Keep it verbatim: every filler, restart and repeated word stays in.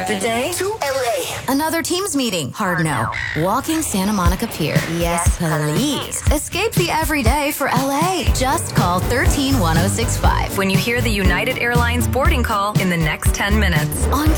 start the day? To L A. Another Teams meeting? Hard no. Walking Santa Monica Pier? Yes, please. Escape the everyday for L A. Just call one three one oh six five. When you hear the United Airlines boarding call in the next ten minutes. On